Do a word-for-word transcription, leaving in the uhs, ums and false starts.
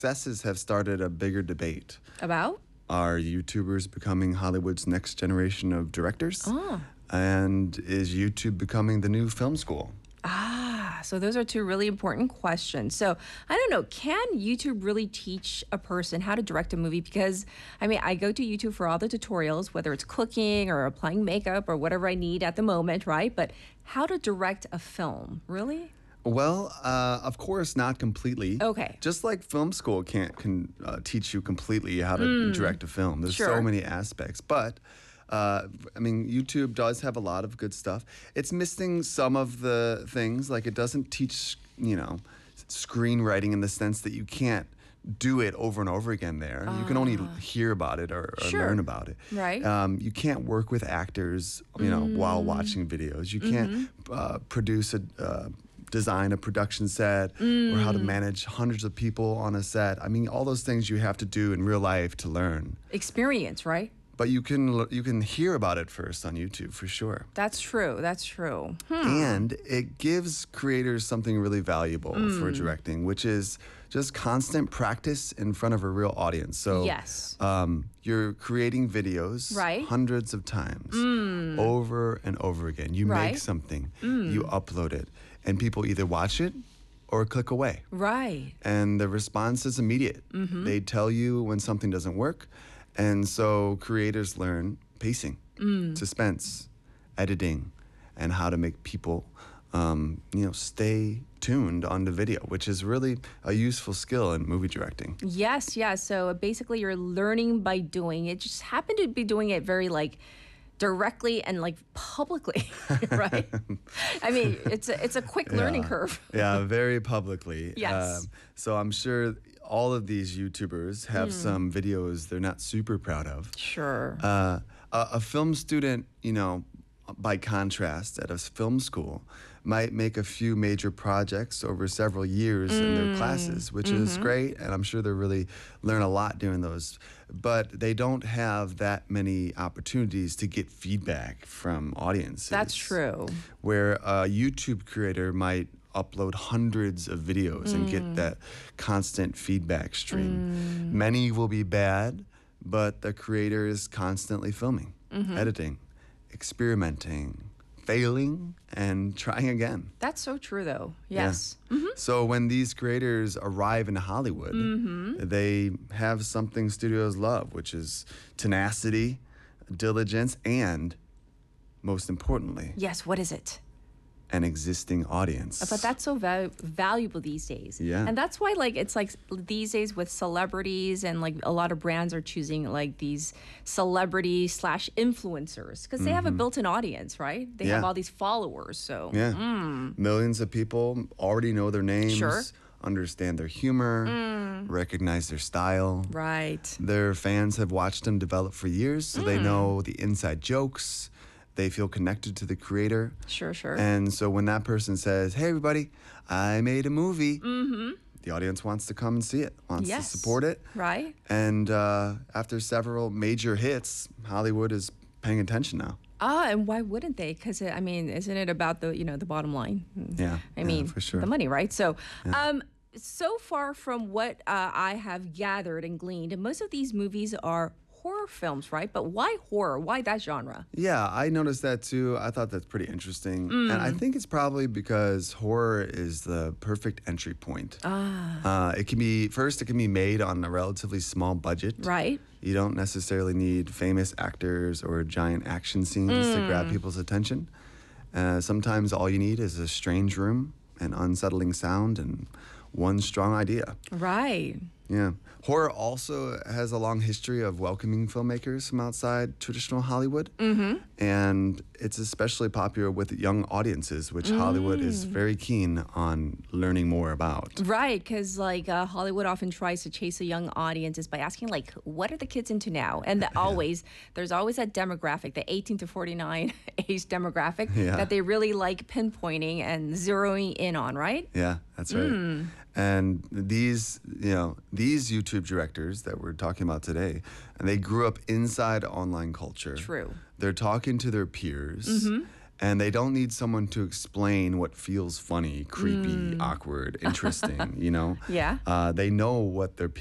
successes have started a bigger debate. About? Are YouTubers becoming Hollywood's next generation of directors? Oh. And is YouTube becoming the new film school? Ah, so those are two really important questions. So I don't know, can YouTube really teach a person how to direct a movie? Because I mean, I go to YouTube for all the tutorials, whether it's cooking or applying makeup or whatever I need at the moment, right? But how to direct a film, really? Well, uh, of course, not completely. Okay. Just like film school can't can, uh, teach you completely how to direct a film. There's so Sure. many aspects. But, uh, I mean, YouTube does have a lot of good stuff. It's missing some of the things. Like, it doesn't teach, you know, screenwriting in the sense that you can't do it over and over again there. You can only hear about it or, or Sure. learn about it. Right. Um, you can't work with actors, you know, while watching videos. You can't uh, produce a... Uh, design a production set or how to manage hundreds of people on a set. I mean, all those things you have to do in real life to learn. Experience, right? But you can l- you can hear about it first on YouTube for sure. That's true. That's true. Hmm. And it gives creators something really valuable for directing, which is just constant practice in front of a real audience. So Yes. um, you're creating videos Right. hundreds of times over and over again. You Right. make something, you upload it, and people either watch it or click away. Right. And the response is immediate. They tell you when something doesn't work. And so creators learn pacing, suspense, editing, and how to make people, um, you know, stay tuned on the video, which is really a useful skill in movie directing. Yes, yes. So basically, you're learning by doing it. Just happen to be doing it very like directly and like publicly, right? I mean, it's a, it's a quick learning Yeah. curve. Yeah, very publicly. Yes. Um, so I'm sure all of these YouTubers have some videos they're not super proud of. Sure. Uh, a, a film student, you know, by contrast, at a film school, might make a few major projects over several years in their classes, which is great, and I'm sure they really learn a lot doing those. But they don't have that many opportunities to get feedback from audiences. That's true. Where a YouTube creator might upload hundreds of videos and get that constant feedback stream. Many will be bad, but the creator is constantly filming, editing, experimenting, failing, and trying again. That's so true, though. Yeah. Yes. So when these creators arrive in Hollywood, they have something studios love, which is tenacity, diligence, and most importantly, Yes. What is it? an existing audience. But that's so val- valuable these days. Yeah. And that's why, like, it's like these days with celebrities and like a lot of brands are choosing like these celebrity slash influencers because they have a built-in audience, right? They have Yeah. all these followers. So Yeah. Millions of people already know their names, Sure. understand their humor, recognize their style. right. Their fans have watched them develop for years, so they know the inside jokes. They feel connected to the creator. Sure, sure. And so when that person says, "Hey, everybody, I made a movie," the audience wants to come and see it, wants Yes. to support it. Right. And uh, after several major hits, Hollywood is paying attention now. Ah, and why wouldn't they? Because I mean, isn't it about the you know the bottom line? Yeah, I yeah, mean, for sure. the money, right? So, um, so far from what uh, I have gathered and gleaned, most of these movies are horror films, right? But why horror? Why that genre? Yeah, I noticed that too. I thought that's pretty interesting. And I think it's probably because horror is the perfect entry point. Ah. Uh, it can be, first, it can be made on a relatively small budget. Right. You don't necessarily need famous actors or giant action scenes to grab people's attention. Uh, sometimes all you need is a strange room, an unsettling sound, and one strong idea. Right. Yeah. Horror also has a long history of welcoming filmmakers from outside traditional Hollywood. Mm-hmm. And it's especially popular with young audiences, which Hollywood is very keen on learning more about. Right, because like uh, Hollywood often tries to chase a young audiences by asking like, what are the kids into now? And the, always, there's always that demographic, the eighteen to forty-nine age demographic Yeah. that they really like pinpointing and zeroing in on, right? Yeah, that's right. And these, you know, these YouTube directors that we're talking about today, and they grew up inside online culture. True. They're talking to their peers, And they don't need someone to explain what feels funny, creepy, awkward, interesting, you know? Yeah. Uh, they know what their